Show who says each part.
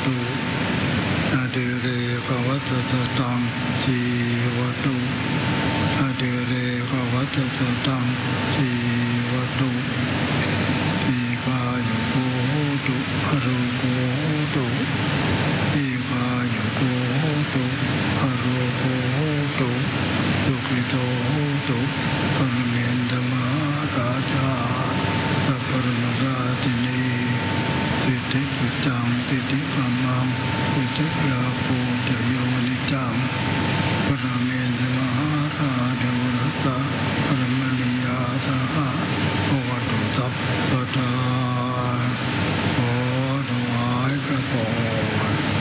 Speaker 1: ตุอดิเรกวัตสตังชีวตุอดิเรกวัตสตังชีวตุอีกายุโกตุอรุโกตุอีกายุโกตุอรุโกตุสุขิโตตุปรเมนธมากาจาสัพพรมราตินีสิทธิปุจจังสิทธิปัมมังสิทธิลาโภจโยนิจัง